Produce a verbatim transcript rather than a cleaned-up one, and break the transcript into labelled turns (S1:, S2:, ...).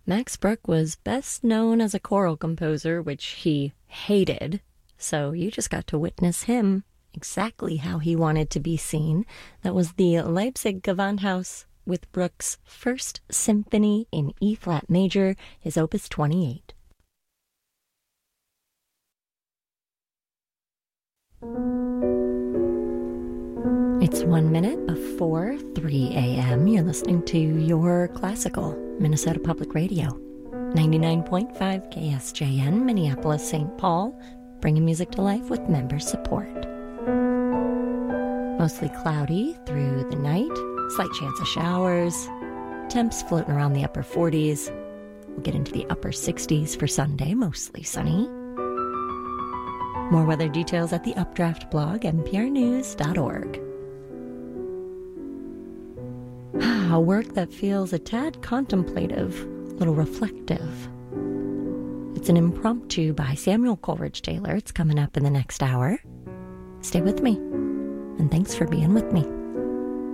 S1: Max Bruch was best known as a choral composer, which he hated, so you just got to witness him exactly how he wanted to be seen. That was the Leipzig Gewandhaus with Bruch's First Symphony in E-flat major, his opus twenty-eight. It's one minute before three a.m. You're listening to Your Classical, Minnesota Public Radio, ninety-nine point five K S J N, Minneapolis, Saint Paul, bringing music to life with member support. Mostly cloudy through the night, slight chance of showers, temps floating around the upper forties. We'll get into the upper sixties for Sunday, mostly sunny. More weather details at the Updraft blog, n p r news dot org. A work that feels a tad contemplative, a little reflective. It's an impromptu by Samuel Coleridge Taylor. It's coming up in the next hour. Stay with me, and thanks for being with me.